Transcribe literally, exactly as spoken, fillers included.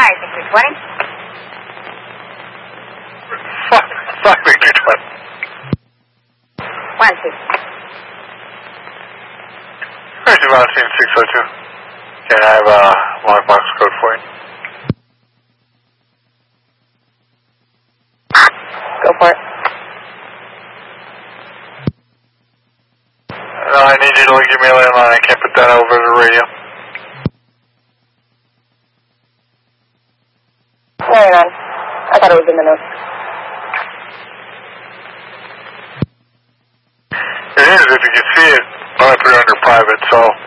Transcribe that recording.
five Victor twenty. five Victor twenty. one two. Roger, Mountain six oh two. Can I have a lockbox code for you? Go for it. No, I need you to give me a landline. I can't put that over the radio. No, you're not. I thought it was in the notes. It is, if you can see it. I put it under private, so